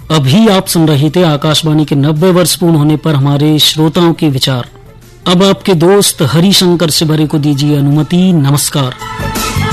अभी आप सुन रहे थे आकाशवाणी के 90 वर्ष पूर्ण होने पर हमारे श्रोताओं के विचार। अब आपके दोस्त हरिशंकर शिवरे को दीजिए अनुमति। नमस्कार।